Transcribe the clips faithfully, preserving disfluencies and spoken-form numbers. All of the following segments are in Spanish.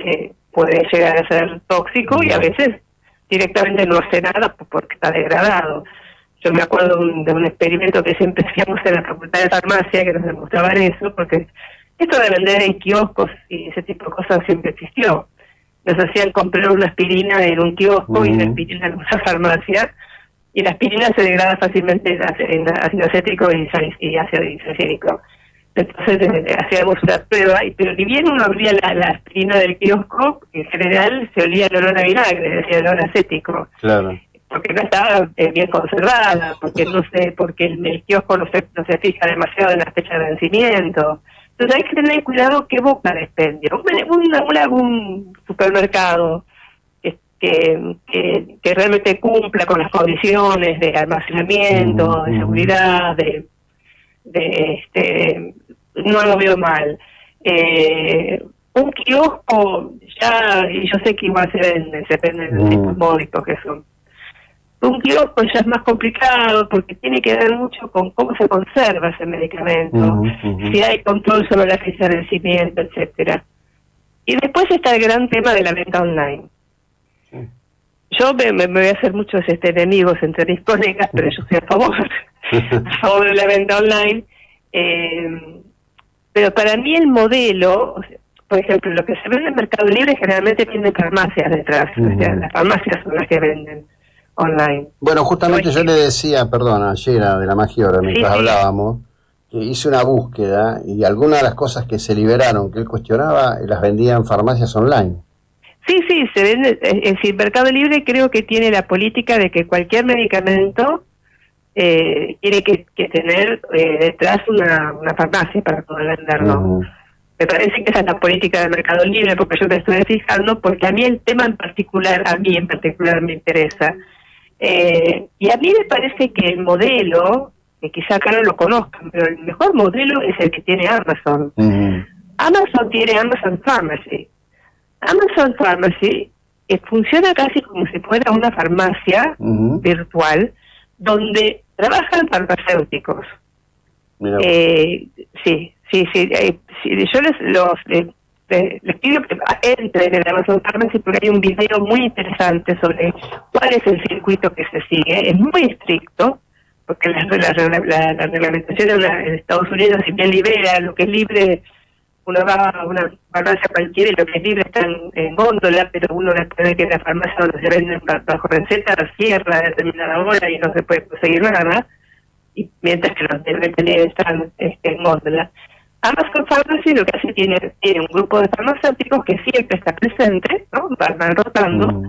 que puede llegar a ser tóxico y a veces directamente no hace nada porque está degradado. Yo me acuerdo de un, de un experimento que siempre hacíamos en la Facultad de Farmacia que nos demostraban eso, porque esto de vender en kioscos y ese tipo de cosas siempre existió. Nos hacían comprar una aspirina en un kiosco uh-huh. y la aspirina en una farmacia, y la aspirina se degrada fácilmente en ácido acético y, y ácido salicílico. Entonces eh, hacíamos una prueba, y pero ni bien uno abría la, la aspirina del kiosco, en general se olía el olor a vinagre, decía el olor acético. Claro. Porque no estaba eh, bien conservada, porque no sé, porque el, el kiosco no se, no se fija demasiado en la fecha de vencimiento. Entonces hay que tener cuidado qué boca expendia. Un, un, un supermercado que, que, que, que realmente cumpla con las condiciones de almacenamiento, de seguridad, de, de este, no lo veo mal. Eh, un kiosco ya, y yo sé que igual se vende, se venden los tipos módicos que son. Un kiosco ya es más complicado porque tiene que ver mucho con cómo se conserva ese medicamento, uh-huh, uh-huh. si hay control sobre la fecha de vencimiento, etcétera. Y después está el gran tema de la venta online. Sí. Yo me, me, me voy a hacer muchos este, enemigos entre mis colegas, pero yo estoy a favor, a favor de la venta online. Eh, pero para mí el modelo, o sea, por ejemplo, lo que se vende en Mercado Libre generalmente tiene farmacias detrás, uh-huh. o sea, las farmacias son las que venden online. Bueno, justamente yo le decía, perdón, ayer de la Magiora, mientras sí, sí. hablábamos, que hice una búsqueda y algunas de las cosas que se liberaron, que él cuestionaba, las vendía en farmacias online. Sí, sí, se vende, es decir, Mercado Libre creo que tiene la política de que cualquier medicamento eh, tiene que, que tener eh, detrás una, una farmacia para poder venderlo. Uh-huh. Me parece que esa es la política de Mercado Libre, porque yo me estoy fijando, porque a mí el tema en particular, a mí en particular me interesa. Eh, y a mí me parece que el modelo, que quizá acá no lo conozcan, pero el mejor modelo es el que tiene Amazon. Uh-huh. Amazon tiene Amazon Pharmacy. Amazon Pharmacy eh, funciona casi como si fuera una farmacia uh-huh. virtual, donde trabajan farmacéuticos. Eh, sí, sí, sí, eh, sí. Yo les, los, les, les pido que entren en Amazon Pharmacy porque hay un video muy interesante sobre cuál es el circuito que se sigue. Es muy estricto, porque la, la, la, la, la reglamentación en, la, en Estados Unidos, si bien libera lo que es libre, uno va a una farmacia cualquiera y lo que es libre está en, en góndola, pero uno puede que la farmacia donde se venden bajo receta cierra a determinada hora y no se puede conseguir nada, y mientras que los deben tener están este, en góndola. Amazon Pharmacy lo que hace tiene tiene un grupo de farmacéuticos que siempre está presente, ¿no? Van, van rotando, mm.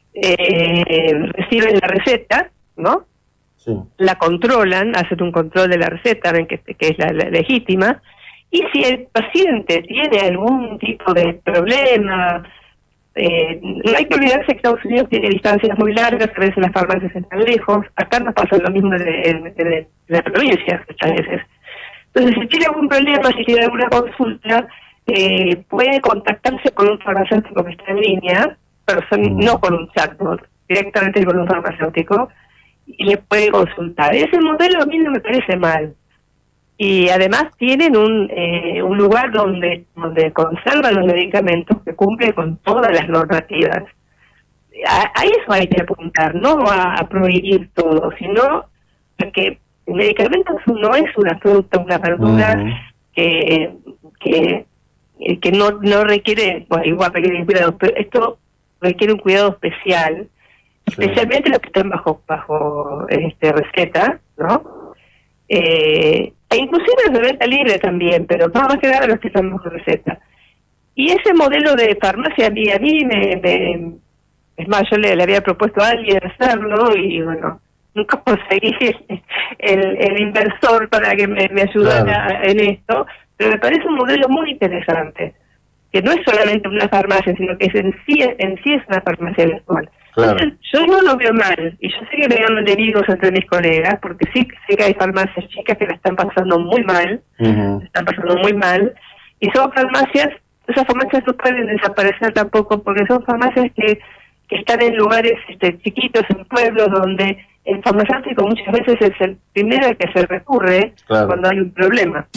eh, reciben la receta, ¿no? Sí. La controlan, hacen un control de la receta, ven que, que es la, la legítima, y si el paciente tiene algún tipo de problema, eh, no hay que olvidarse que Estados Unidos tiene distancias muy largas, a veces las farmacias están lejos, acá nos pasa lo mismo de, de, de, de la provincia, muchas veces. Entonces, si tiene algún problema, si tiene alguna consulta, eh, puede contactarse con un farmacéutico que está en línea, pero son, no con un chatbot, directamente con un farmacéutico, y le puede consultar. Ese modelo a mí no me parece mal. Y además tienen un eh, un lugar donde donde conservan los medicamentos que cumplen con todas las normativas. A, a eso hay que apuntar, no a, a prohibir todo, sino a que el medicamento no es una fruta, una verdura uh-huh. que que que no no requiere, bueno, igual requiere cuidado, pero esto requiere un cuidado especial, sí. especialmente los que están bajo bajo este receta, ¿no? Eh, e inclusive los de venta libre también, pero no más que nada los que están bajo receta. Y ese modelo de farmacia a mí, a mí me, me es más, yo le, le había propuesto a alguien hacerlo y bueno, nunca conseguí el, el inversor para que me, me ayudara claro. en esto, pero me parece un modelo muy interesante, que no es solamente una farmacia, sino que es en sí, en sí es una farmacia virtual. Claro. Entonces, yo no lo veo mal, y yo sé que me dan enemigos entre mis colegas, porque sí sé que hay farmacias chicas que la están pasando muy mal, uh-huh. están pasando muy mal, y son farmacias, esas farmacias no pueden desaparecer tampoco, porque son farmacias que, que están en lugares este, chiquitos, en pueblos, donde el farmacéutico muchas veces es el primero al que se recurre claro. cuando hay un problema.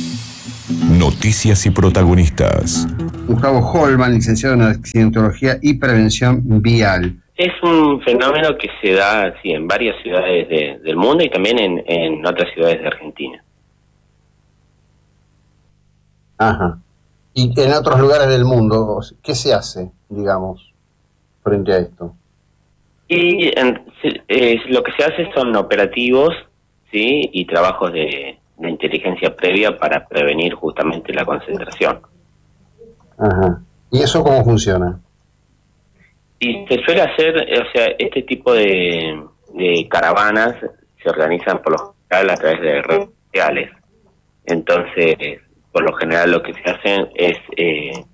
Noticias y protagonistas. Gustavo Holman, licenciado en Accidentología y Prevención Vial. Es un fenómeno que se da sí, en varias ciudades de, del mundo y también en, en otras ciudades de Argentina. Ajá. Y en otros lugares del mundo, ¿qué se hace, digamos, frente a esto? Y en, eh, lo que se hace son operativos, sí, y trabajos de, de inteligencia previa para prevenir justamente la concentración. Ajá. ¿Y eso cómo funciona? Y se suele hacer, o sea, este tipo de, de caravanas se organizan por lo general a través de redes sociales. Entonces, por lo general lo que se hace es eh,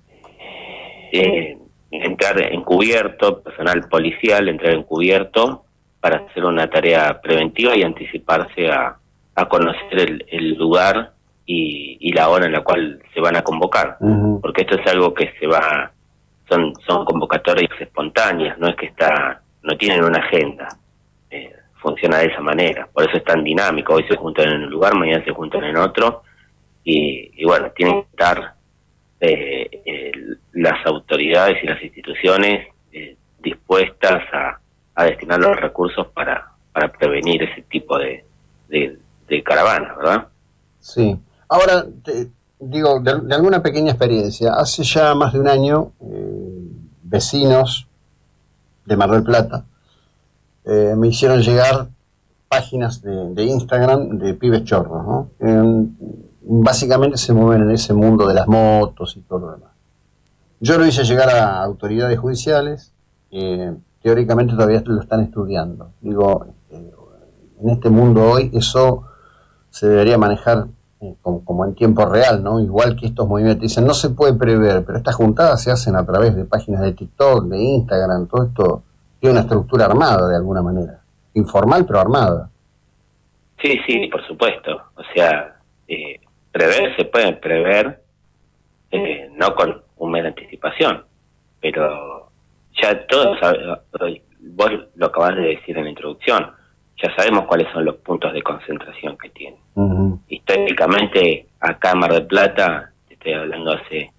eh, entrar encubierto, personal policial entrar encubierto para hacer una tarea preventiva y anticiparse a, a conocer el, el lugar y, y la hora en la cual se van a convocar. Uh-huh. Porque esto es algo que se va, son son convocatorias espontáneas, no es que está, no tienen una agenda, eh, funciona de esa manera, por eso es tan dinámico, hoy se juntan en un lugar, mañana se juntan en otro, y, y bueno, tienen que estar eh, eh, las autoridades y las instituciones eh, dispuestas a, a destinar los recursos para, para prevenir ese tipo de, de, de caravanas, ¿verdad? Sí. Ahora, te, digo, de, de alguna pequeña experiencia, hace ya más de un año, eh, vecinos de Mar del Plata eh, me hicieron llegar páginas de, de Instagram de pibes chorros, ¿no? Eh, básicamente se mueven en ese mundo de las motos y todo lo demás. Yo lo hice llegar a autoridades judiciales, eh, teóricamente todavía lo están estudiando. Digo, eh, en este mundo hoy eso se debería manejar eh, como, como en tiempo real, ¿no? Igual que estos movimientos dicen, no se puede prever, pero estas juntadas se hacen a través de páginas de TikTok, de Instagram, todo esto tiene una estructura armada de alguna manera, informal pero armada. Sí, sí, por supuesto. O sea, eh, prever se puede prever, eh, no con un mes de anticipación, pero ya todos, vos lo acabás de decir en la introducción, ya sabemos cuáles son los puntos de concentración que tiene. Uh-huh. Históricamente, acá en Mar del Plata, estoy hablando hace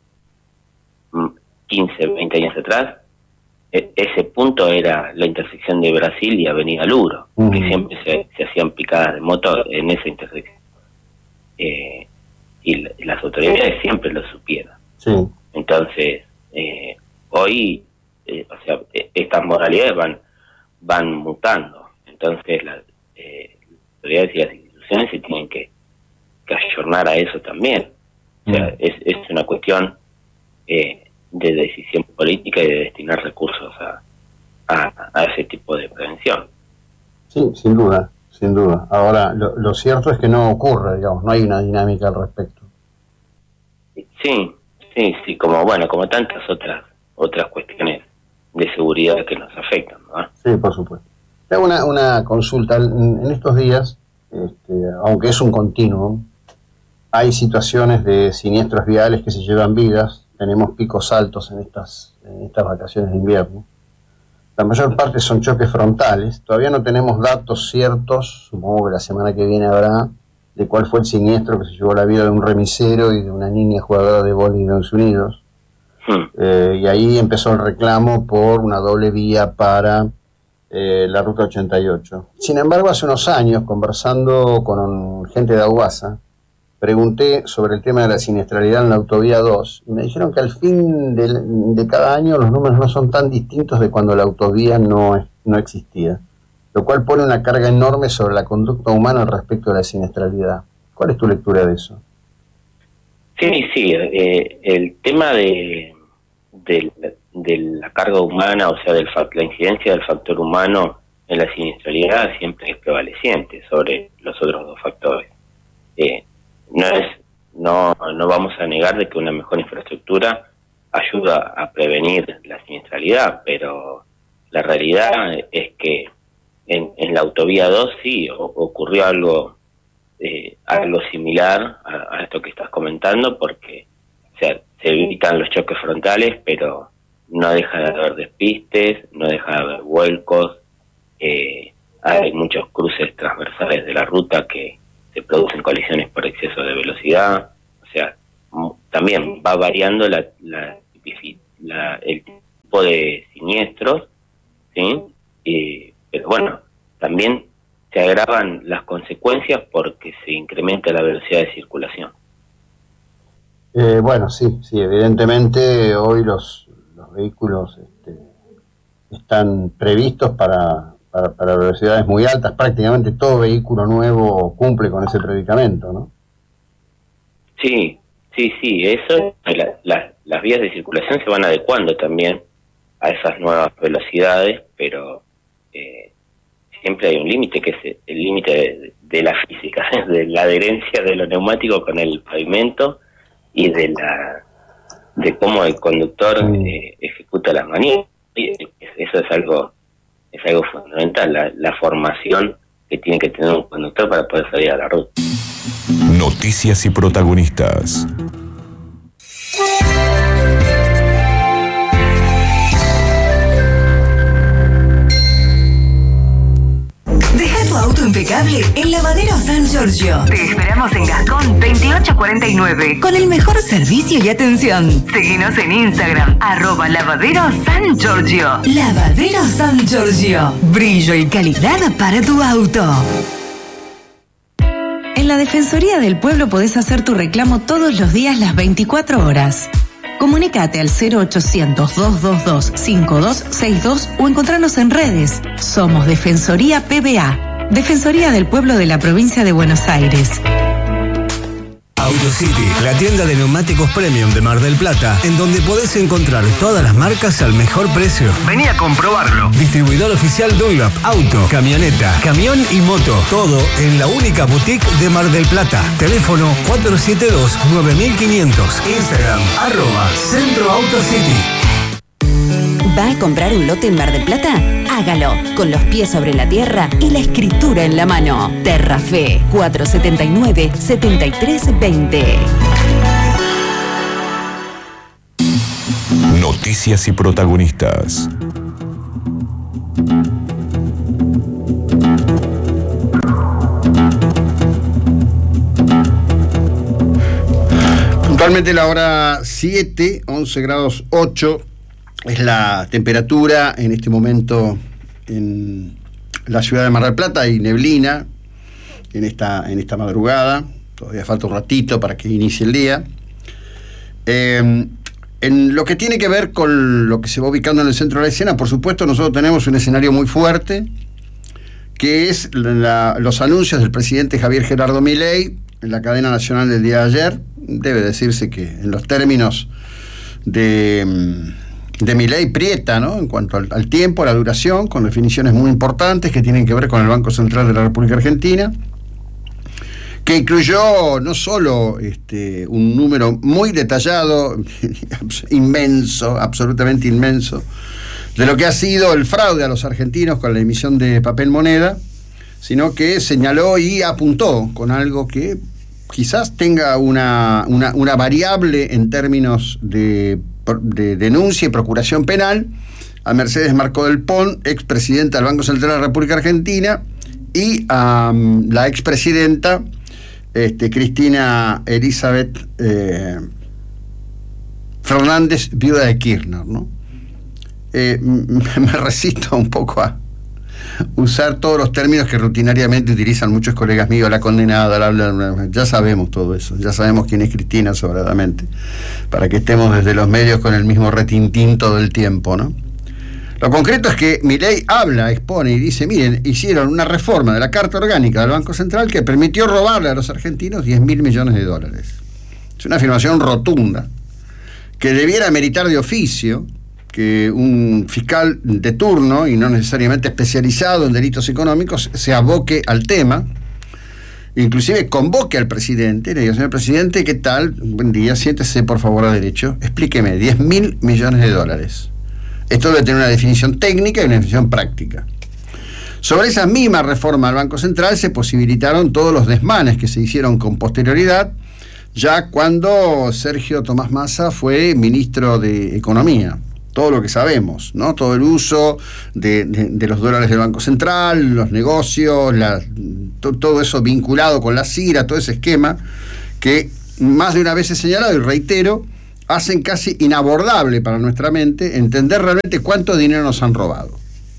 quince, veinte años atrás, ese punto era la intersección de Brasil y Avenida Luro, uh-huh. que siempre se, se hacían picadas de moto en esa intersección. Eh, y las autoridades siempre lo supieron. Sí. Entonces, eh, hoy, eh, o sea, estas moralidades van van mutando. Entonces, las, eh, las autoridades y las instituciones se tienen que, que ayornar a eso también. O sea, mm. es, es una cuestión eh, de decisión política y de destinar recursos a, a, a ese tipo de prevención. Sí, sin duda, sin duda. Ahora, lo, lo cierto es que no ocurre, digamos, no hay una dinámica al respecto. Sí, sí, sí, como bueno, como tantas otras otras cuestiones de seguridad que nos afectan, ¿no? Sí, por supuesto. Te hago una, una consulta. En estos días, este, aunque es un continuo, hay situaciones de siniestros viales que se llevan vidas. Tenemos picos altos en estas, en estas vacaciones de invierno. La mayor parte son choques frontales. Todavía no tenemos datos ciertos, supongo que la semana que viene habrá, de cuál fue el siniestro que se llevó la vida de un remisero y de una niña jugadora de vóley de Estados Unidos. Hmm. Eh, y ahí empezó el reclamo por una doble vía para eh, la ruta ochenta y ocho. Sin embargo, hace unos años, conversando con gente de Aguasa, pregunté sobre el tema de la siniestralidad en la autovía dos y me dijeron que al fin de, de cada año los números no son tan distintos de cuando la autovía no, no existía, lo cual pone una carga enorme sobre la conducta humana respecto a la siniestralidad. ¿Cuál es tu lectura de eso? Sí, sí, eh, el tema de, de, de la carga humana, o sea, del la incidencia del factor humano en la siniestralidad siempre es prevaleciente sobre los otros dos factores. Eh, no es no no vamos a negar de que una mejor infraestructura ayuda a prevenir la siniestralidad, pero la realidad es que en, en la autovía dos sí o, ocurrió algo eh, algo similar a, a esto que estás comentando, porque o sea, se evitan los choques frontales, pero no deja de haber despistes, no deja de haber vuelcos, eh, hay muchos cruces transversales de la ruta que se producen colisiones por exceso de velocidad, o sea, también va variando la, la, la el tipo de siniestros, ¿sí? Eh, pero bueno, también se agravan las consecuencias porque se incrementa la velocidad de circulación. Eh, bueno, sí, sí, evidentemente hoy los, los vehículos este, están previstos para, para, para velocidades muy altas. Prácticamente todo vehículo nuevo cumple con ese predicamento, ¿no? Sí, sí, sí, eso, la, la, las vías de circulación se van adecuando también a esas nuevas velocidades, pero eh, siempre hay un límite, que es el límite de, de la física, de la adherencia de los neumáticos con el pavimento y de la de cómo el conductor eh, ejecuta las maniobras. Eso es algo es algo fundamental, la, la formación que tiene que tener un conductor para poder salir a la ruta. Noticias y protagonistas. Deja tu auto impecable en Lavadero San Giorgio. Te esperamos en Gascón veintiocho cuarenta y nueve con el mejor servicio y atención. Seguinos en Instagram, arroba Lavadero San Giorgio. Lavadero San Giorgio. Brillo y calidad para tu auto. En la Defensoría del Pueblo podés hacer tu reclamo todos los días las veinticuatro horas. Comunicate al cero ochocientos, doscientos veintidós, cincuenta y dos sesenta y dos o encontrarnos en redes. Somos Defensoría P B A, Defensoría del Pueblo de la Provincia de Buenos Aires. AutoCity, la tienda de neumáticos premium de Mar del Plata, en donde podés encontrar todas las marcas al mejor precio. Vení a comprobarlo. Distribuidor oficial Dunlop, auto, camioneta, camión y moto. Todo en la única boutique de Mar del Plata. Teléfono cuatro siete dos, nueve mil quinientos. Instagram, arroba Centro AutoCity. ¿Va a comprar un lote en Mar del Plata? Hágalo, con los pies sobre la tierra y la escritura en la mano. Terrafe, cuatro siete nueve, siete tres dos cero. Noticias y protagonistas. Puntualmente la hora siete, once grados ocho. Es la temperatura en este momento en la ciudad de Mar del Plata. Hay neblina en esta, en esta madrugada. Todavía falta un ratito para que inicie el día. Eh, en lo que tiene que ver con lo que se va ubicando en el centro de la escena, por supuesto, nosotros tenemos un escenario muy fuerte, que es la, los anuncios del presidente Javier Gerardo Milei en la cadena nacional del día de ayer. Debe decirse que en los términos de... de Milei Prieta, ¿no? En cuanto al, al tiempo, a la duración, con definiciones muy importantes que tienen que ver con el Banco Central de la República Argentina, que incluyó no solo este, un número muy detallado, inmenso, absolutamente inmenso, de lo que ha sido el fraude a los argentinos con la emisión de papel moneda, sino que señaló y apuntó con algo que quizás tenga una, una, una variable en términos de de denuncia y procuración penal a Mercedes Marcó del Pon, expresidenta del Banco Central de la República Argentina, y a um, la expresidenta este, Cristina Elizabeth eh, Fernández, viuda de Kirchner, ¿no? Eh, me resisto un poco a usar todos los términos que rutinariamente utilizan muchos colegas míos, la condenada, la, la, la, ya sabemos todo eso, ya sabemos quién es Cristina sobradamente, para que estemos desde los medios con el mismo retintín todo el tiempo, ¿no? Lo concreto es que Milei habla, expone y dice, miren, hicieron una reforma de la Carta Orgánica del Banco Central que permitió robarle a los argentinos diez mil millones de dólares. Es una afirmación rotunda, que debiera meritar de oficio que un fiscal de turno, y no necesariamente especializado en delitos económicos, se aboque al tema, inclusive convoque al presidente, le diga, señor presidente, ¿qué tal? Buen día, siéntese por favor a derecho, explíqueme, diez mil millones de dólares. Esto debe tener una definición técnica y una definición práctica. Sobre esa misma reforma al Banco Central se posibilitaron todos los desmanes que se hicieron con posterioridad, ya cuando Sergio Tomás Massa fue ministro de Economía. Todo lo que sabemos, ¿no? Todo el uso de, de, de los dólares del Banco Central, los negocios, la, to, todo eso vinculado con la CIRA, todo ese esquema que más de una vez he señalado y reitero, hacen casi inabordable para nuestra mente entender realmente cuánto dinero nos han robado.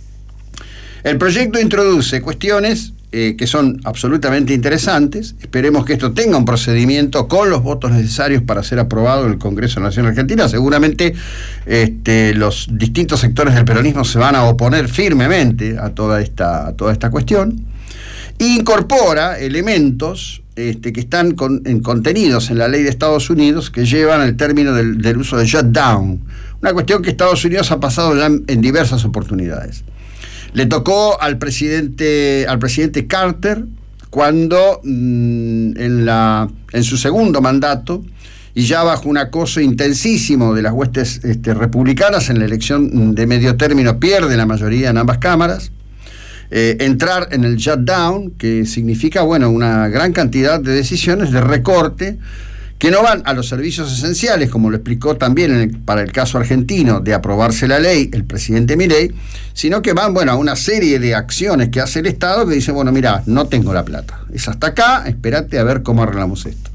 El proyecto introduce cuestiones eh, que son absolutamente interesantes. Esperemos que esto tenga un procedimiento con los votos necesarios para ser aprobado en el Congreso de la Nación Argentina. Seguramente este, los distintos sectores del peronismo se van a oponer firmemente a toda esta, a toda esta cuestión. Incorpora elementos este, que están con, en, contenidos en la ley de Estados Unidos que llevan al término del, del uso de shutdown, una cuestión que Estados Unidos ha pasado ya en, en diversas oportunidades. Le tocó al presidente, al presidente Carter cuando mmm, en, la, en su segundo mandato, y ya bajo un acoso intensísimo de las huestes este, republicanas en la elección de medio término, pierde la mayoría en ambas cámaras. Eh, entrar en el shutdown, que significa, bueno, una gran cantidad de decisiones de recorte que no van a los servicios esenciales, como lo explicó también en el, para el caso argentino de aprobarse la ley el presidente Milei, sino que van, bueno, a una serie de acciones que hace el Estado que dice, bueno, mira, no tengo la plata, es hasta acá, espérate a ver cómo arreglamos esto.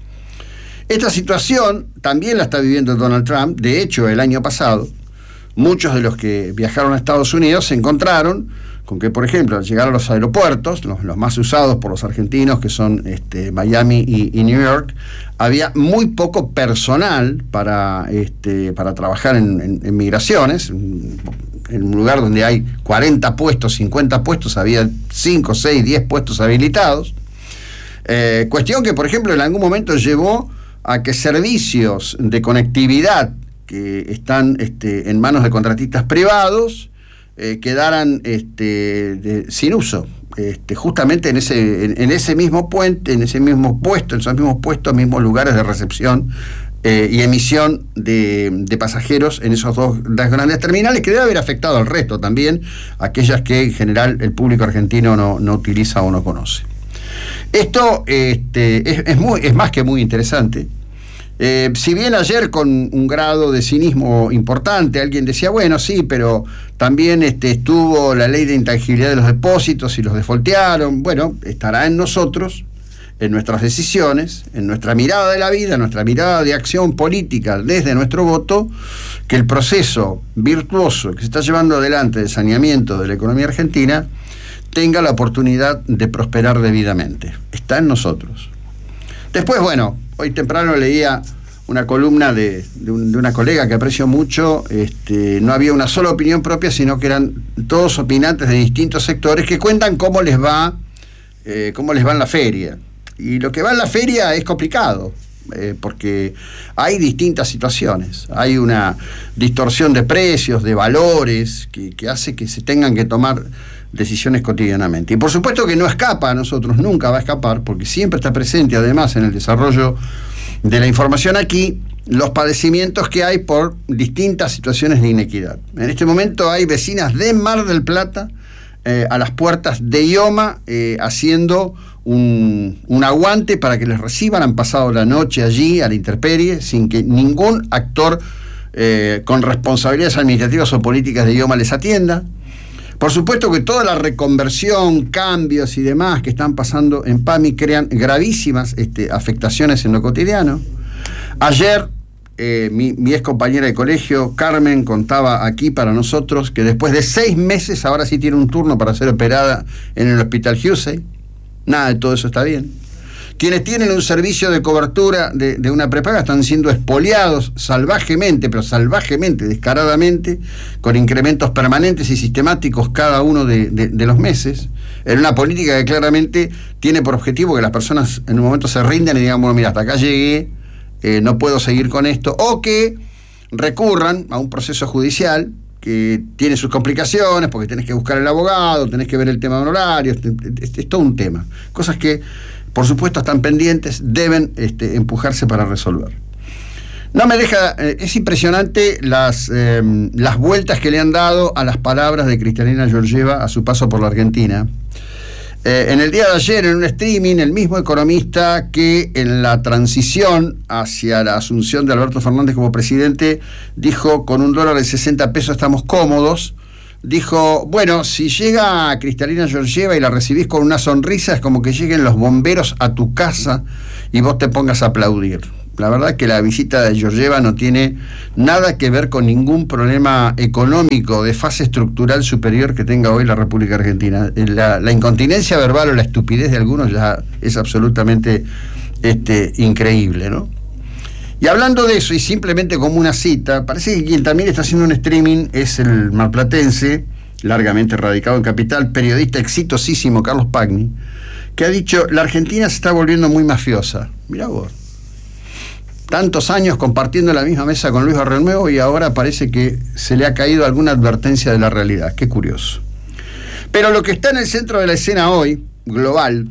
Esta situación también la está viviendo Donald Trump. De hecho, el año pasado, muchos de los que viajaron a Estados Unidos se encontraron con que, por ejemplo, al llegar a los aeropuertos, los, los más usados por los argentinos, que son este, Miami y, y New York, había muy poco personal para, este, para trabajar en, en, en migraciones. En un lugar donde hay cuarenta puestos, cincuenta puestos, había cinco, seis, diez puestos habilitados. Eh, cuestión que, por ejemplo, en algún momento llevó a que servicios de conectividad que están este, en manos de contratistas privados eh, quedaran este, de, sin uso, este, justamente en ese, en, en ese mismo puente, en ese mismo puesto, en esos mismos puestos, mismos lugares de recepción eh, y emisión de, de pasajeros en esos dos las grandes terminales, que debe haber afectado al resto también, aquellas que en general el público argentino no, no utiliza o no conoce. Esto este, es, es, muy, es más que muy interesante. Eh, si bien ayer con un grado de cinismo importante alguien decía, bueno, sí, pero también este, estuvo la ley de intangibilidad de los depósitos y los defoltearon. Bueno, estará en nosotros, en nuestras decisiones, en nuestra mirada de la vida, en nuestra mirada de acción política desde nuestro voto, que el proceso virtuoso que se está llevando adelante de saneamiento de la economía argentina tenga la oportunidad de prosperar debidamente. Está en nosotros. Después, bueno, hoy temprano leía una columna de, de, un, de una colega que aprecio mucho. Este, no había una sola opinión propia, sino que eran todos opinantes de distintos sectores que cuentan cómo les va, eh, cómo les va en la feria. Y lo que va en la feria es complicado, eh, porque hay distintas situaciones. Hay una distorsión de precios, de valores, que, que hace que se tengan que tomar decisiones cotidianamente. Y por supuesto que no escapa a nosotros, nunca va a escapar, porque siempre está presente además en el desarrollo de la información aquí, los padecimientos que hay por distintas situaciones de inequidad. En este momento hay vecinas de Mar del Plata eh, a las puertas de IOMA eh, haciendo un, un aguante para que les reciban. Han pasado la noche allí a la intemperie sin que ningún actor eh, con responsabilidades administrativas o políticas de IOMA les atienda. Por supuesto que toda la reconversión, cambios y demás que están pasando en PAMI crean gravísimas este, afectaciones en lo cotidiano. Ayer eh, mi, mi ex compañera de colegio, Carmen, contaba aquí para nosotros que después de seis meses ahora sí tiene un turno para ser operada en el Hospital Hussey. Nada de todo eso está bien. Quienes tienen un servicio de cobertura de, de una prepaga están siendo expoliados salvajemente, pero salvajemente, descaradamente, con incrementos permanentes y sistemáticos cada uno de, de, de los meses, en una política que claramente tiene por objetivo que las personas en un momento se rindan y digan, bueno, mira, hasta acá llegué, eh, no puedo seguir con esto, o que recurran a un proceso judicial que tiene sus complicaciones, porque tenés que buscar el abogado, tenés que ver el tema de honorarios, es, es todo un tema. Cosas que, por supuesto, están pendientes, deben este, empujarse para resolver. No me deja, eh, es impresionante las, eh, las vueltas que le han dado a las palabras de Cristalina Georgieva a su paso por la Argentina. Eh, en el día de ayer, en un streaming, el mismo economista que en la transición hacia la asunción de Alberto Fernández como presidente dijo, con un dólar de sesenta pesos estamos cómodos. Dijo, bueno, si llega Cristalina Georgieva y la recibís con una sonrisa, es como que lleguen los bomberos a tu casa y vos te pongas a aplaudir. La verdad que la visita de Georgieva no tiene nada que ver con ningún problema económico de fase estructural superior que tenga hoy la República Argentina. La, la incontinencia verbal o la estupidez de algunos ya es absolutamente este, increíble, ¿no? Y hablando de eso, y simplemente como una cita, parece que quien también está haciendo un streaming es el marplatense, largamente radicado en Capital, periodista exitosísimo Carlos Pagni, que ha dicho: la Argentina se está volviendo muy mafiosa. Mirá vos. Tantos años compartiendo la misma mesa con Luis Barrionuevo y ahora parece que se le ha caído alguna advertencia de la realidad. Qué curioso. Pero lo que está en el centro de la escena hoy, global,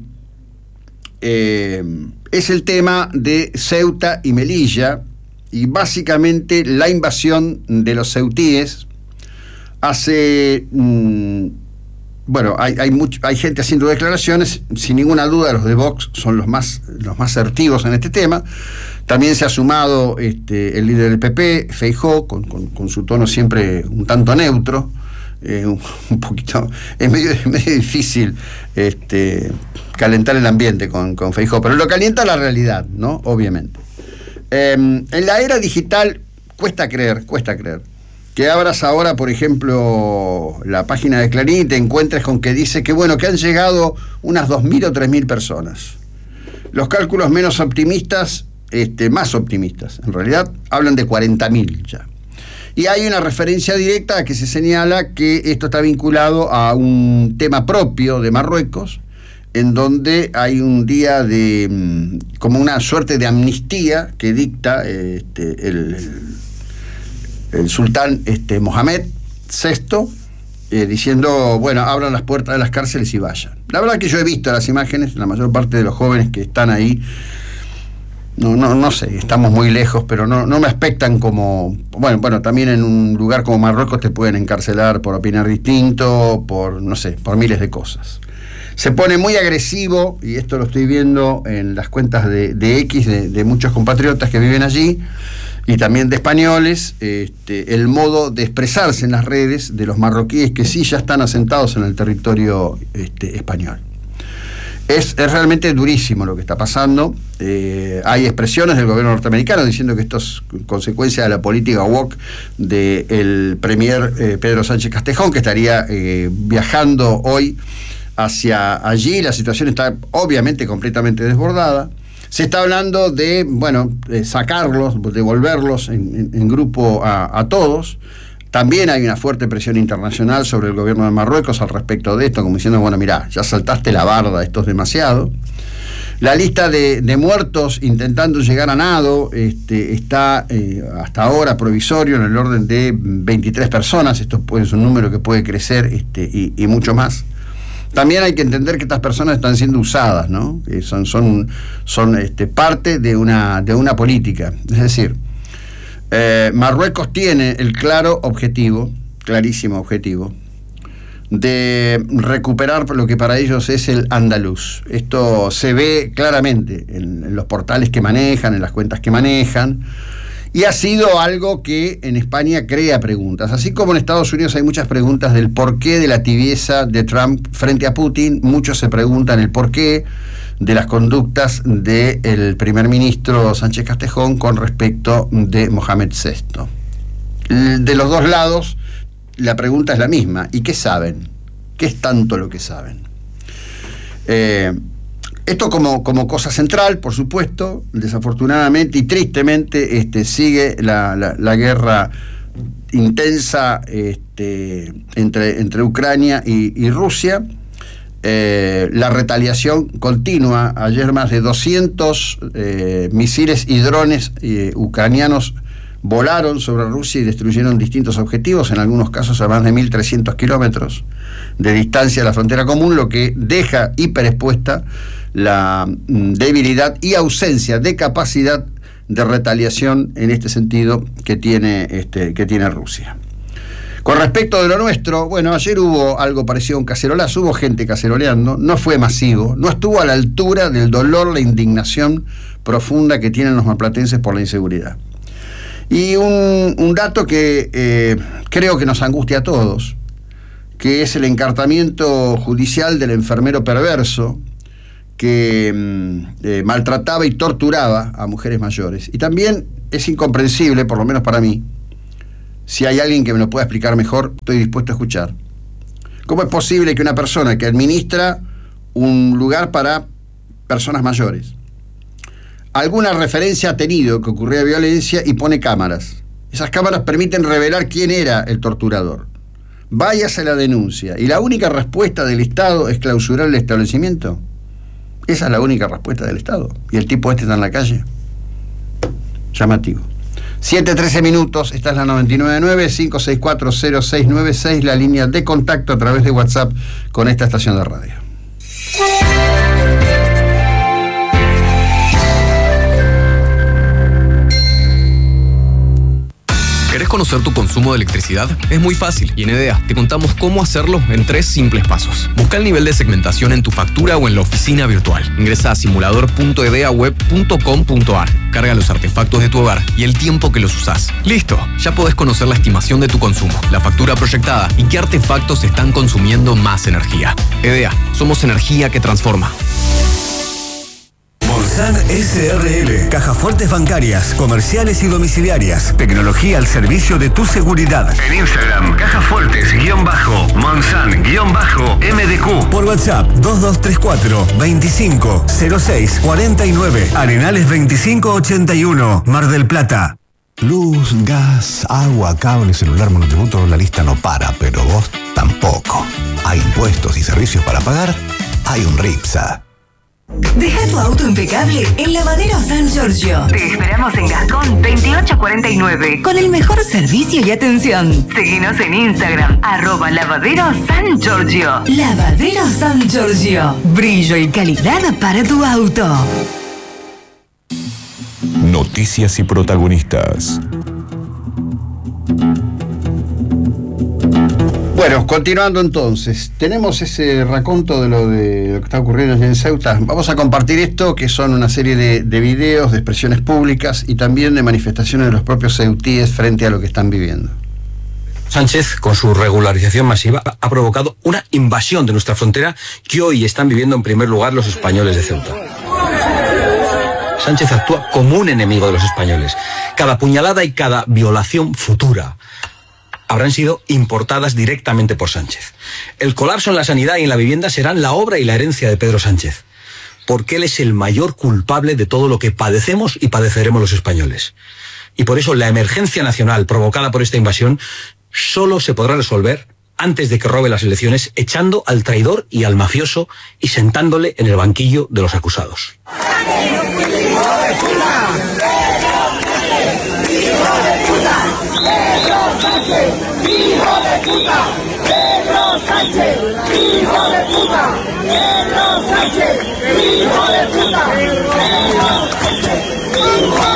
eh, es el tema de Ceuta y Melilla, y básicamente la invasión de los ceutíes. Hace... Mmm, bueno, hay, hay, mucho, hay gente haciendo declaraciones, sin ninguna duda los de Vox son los más, los más asertivos en este tema. También se ha sumado este, el líder del P P, Feijóo, con, con, con su tono siempre un tanto neutro, eh, un, un poquito, es medio, medio difícil este, calentar el ambiente con, con Feijóo, pero lo calienta la realidad, ¿no? Obviamente. Eh, en la era digital cuesta creer, cuesta creer. Que abras ahora, por ejemplo, la página de Clarín y te encuentres con que dice que, bueno, que han llegado unas dos mil o tres mil personas. Los cálculos menos optimistas, este, más optimistas, en realidad, hablan de cuarenta mil ya. Y hay una referencia directa a que se señala que esto está vinculado a un tema propio de Marruecos, en donde hay un día de, como una suerte de amnistía que dicta este, el... el el sultán este, Mohamed sexto, eh, diciendo, bueno, abran las puertas de las cárceles y vayan. La verdad que yo he visto las imágenes, la mayor parte de los jóvenes que están ahí, no, no, no sé, estamos muy lejos, pero no, no me aspectan como, bueno, bueno, también en un lugar como Marruecos te pueden encarcelar por opinar distinto, por, no sé, por miles de cosas. Se pone muy agresivo, y esto lo estoy viendo en las cuentas de, de X de, de muchos compatriotas que viven allí, y también de españoles, este, el modo de expresarse en las redes de los marroquíes que sí ya están asentados en el territorio este, español. Es, es realmente durísimo lo que está pasando. Eh, hay expresiones del gobierno norteamericano diciendo que esto es consecuencia de la política woke del premier eh, Pedro Sánchez Castejón, que estaría eh, viajando hoy hacia allí. La situación está obviamente completamente desbordada. Se está hablando de, bueno, de sacarlos, devolverlos en, en, en grupo a, a todos. También hay una fuerte presión internacional sobre el gobierno de Marruecos al respecto de esto, como diciendo, bueno, mirá, ya saltaste la barda, esto es demasiado. La lista de, de muertos intentando llegar a nado este, está eh, hasta ahora provisorio en el orden de veintitrés personas. Esto puede ser un número que puede crecer este, y, y mucho más. También hay que entender que estas personas están siendo usadas, ¿no? Que son son, son este, parte de una, de una política. Es decir, eh, Marruecos tiene el claro objetivo, clarísimo objetivo, de recuperar lo que para ellos es el andaluz. Esto se ve claramente en, en los portales que manejan, en las cuentas que manejan. Y ha sido algo que en España crea preguntas. Así como en Estados Unidos hay muchas preguntas del porqué de la tibieza de Trump frente a Putin, muchos se preguntan el porqué de las conductas del primer ministro Sánchez Castejón con respecto de Mohamed sexto. De los dos lados, la pregunta es la misma. ¿Y qué saben? ¿Qué es tanto lo que saben? Eh... Esto como, como cosa central, por supuesto, desafortunadamente y tristemente este, sigue la, la, la guerra intensa este, entre, entre Ucrania y, y Rusia, eh, la retaliación continua. Ayer más de doscientos eh, misiles y drones eh, ucranianos volaron sobre Rusia y destruyeron distintos objetivos, en algunos casos a más de mil trescientos kilómetros de distancia de la frontera común, lo que deja hiperexpuesta la debilidad y ausencia de capacidad de retaliación en este sentido que tiene, este, que tiene Rusia. Con respecto de lo nuestro, bueno, ayer hubo algo parecido a un cacerolazo, hubo gente caceroleando, no fue masivo, no estuvo a la altura del dolor, la indignación profunda que tienen los marplatenses por la inseguridad. Y un, un dato que eh, creo que nos angustia a todos, que es el encartamiento judicial del enfermero perverso, que eh, maltrataba y torturaba a mujeres mayores. Y también es incomprensible, por lo menos para mí, si hay alguien que me lo pueda explicar mejor, estoy dispuesto a escuchar. ¿Cómo es posible que una persona que administra un lugar para personas mayores, alguna referencia ha tenido que ocurría violencia y pone cámaras? Esas cámaras permiten revelar quién era el torturador. Váyase a la denuncia y la única respuesta del Estado es clausurar el establecimiento. Esa es la única respuesta del Estado. Y el tipo este está en la calle. Llamativo. siete trece minutos, esta es la noventa y nueve punto nueve, cinco seis cuatro cero seis nueve seis, la línea de contacto a través de WhatsApp con esta estación de radio. ¿Querés conocer tu consumo de electricidad? Es muy fácil y en EDEA te contamos cómo hacerlo en tres simples pasos. Busca el nivel de segmentación en tu factura o en la oficina virtual. Ingresa a simulador punto edeaweb punto com punto a r. Carga los artefactos de tu hogar y el tiempo que los usás. ¡Listo! Ya podés conocer la estimación de tu consumo, la factura proyectada y qué artefactos están consumiendo más energía. EDEA, somos energía que transforma. Monsan S R L, cajas fuertes bancarias, comerciales y domiciliarias. Tecnología al servicio de tu seguridad. En Instagram, cajas fuertes, guión bajo, Monsan, guión bajo, M D Q. Por WhatsApp, dos dos tres cuatro, veinticinco, cero seis, cuarenta y nueve. Arenales veinticinco ochenta y uno, Mar del Plata. Luz, gas, agua, cable, celular, monotributo, la lista no para, pero vos tampoco. Hay impuestos y servicios para pagar, hay un RIPSA. Deja tu auto impecable en Lavadero San Giorgio. Te esperamos en Gascón veintiocho cuarenta y nueve con el mejor servicio y atención. Seguinos en Instagram, arroba Lavadero San Giorgio. Lavadero San Giorgio. Brillo y calidad para tu auto. Noticias y protagonistas. Bueno, continuando entonces, tenemos ese raconto de lo, de lo que está ocurriendo allá en Ceuta. Vamos a compartir esto, que son una serie de, de videos, de expresiones públicas y también de manifestaciones de los propios ceutíes frente a lo que están viviendo. Sánchez, con su regularización masiva, ha provocado una invasión de nuestra frontera que hoy están viviendo en primer lugar los españoles de Ceuta. Sánchez actúa como un enemigo de los españoles. Cada puñalada y cada violación futura habrán sido importadas directamente por Sánchez. El colapso en la sanidad y en la vivienda serán la obra y la herencia de Pedro Sánchez, porque él es el mayor culpable de todo lo que padecemos y padeceremos los españoles. Y por eso la emergencia nacional provocada por esta invasión solo se podrá resolver antes de que robe las elecciones, echando al traidor y al mafioso y sentándole en el banquillo de los acusados. ¡Hijo de puta! ¡Pedro Sánchez! ¡Hijo de puta! ¡Pedro Sánchez! ¡Hijo de puta! ¡Pedro Sánchez! ¡Hijo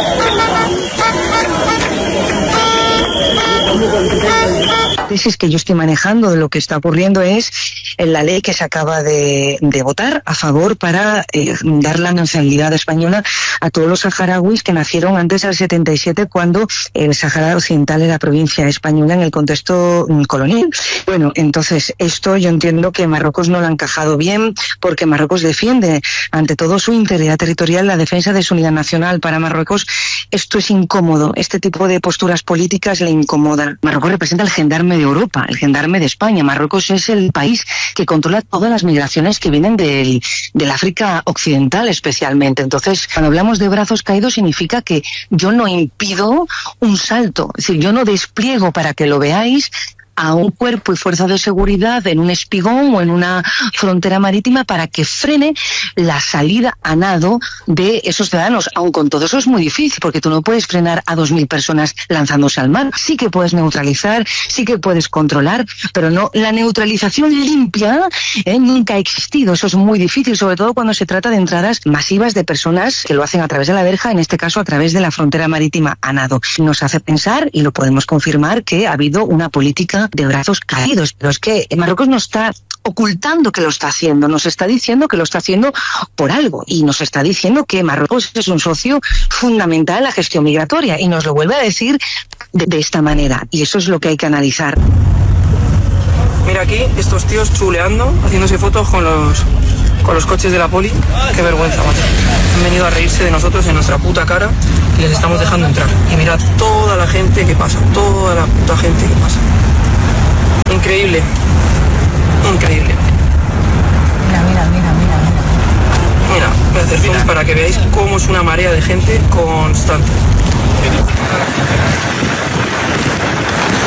de puta! La tesis que yo estoy manejando de lo que está ocurriendo es en la ley que se acaba de, de votar a favor para eh, dar la nacionalidad española a todos los saharauis que nacieron antes del setenta y siete, cuando el Sáhara Occidental era provincia española en el contexto colonial. Bueno, entonces esto yo entiendo que Marruecos no lo ha encajado bien, porque Marruecos defiende ante todo su integridad territorial, la defensa de su unidad nacional. Para Marruecos esto es incómodo, este tipo de posturas políticas le incomodan. Marruecos representa el gendarme de Europa, el gendarme de España. Marruecos es el país que controla todas las migraciones que vienen del, del África Occidental especialmente. Entonces, cuando hablamos de brazos caídos, significa que yo no impido un salto, es decir, yo no despliego para que lo veáis a un cuerpo y fuerza de seguridad en un espigón o en una frontera marítima para que frene la salida a nado de esos ciudadanos. Aun con todo eso es muy difícil, porque tú no puedes frenar a dos mil personas lanzándose al mar. Sí que puedes neutralizar, sí que puedes controlar, pero no la neutralización limpia eh, nunca ha existido. Eso es muy difícil, sobre todo cuando se trata de entradas masivas de personas que lo hacen a través de la verja, en este caso a través de la frontera marítima a nado. Nos hace pensar, y lo podemos confirmar, que ha habido una política de brazos caídos, pero es que Marruecos no está ocultando que lo está haciendo, nos está diciendo que lo está haciendo por algo, y nos está diciendo que Marruecos es un socio fundamental en la gestión migratoria, y nos lo vuelve a decir de, de esta manera, y eso es lo que hay que analizar. Mira aquí, estos tíos chuleando, haciéndose fotos con los con los coches de la poli. Qué vergüenza, macho. Han venido a reírse de nosotros en nuestra puta cara y les estamos dejando entrar. Y mirad toda la gente que pasa, toda la puta gente que pasa. Increíble, increíble. Mira, mira, mira, mira, mira. Mira, voy a hacer zoom para que veáis cómo es una marea de gente constante.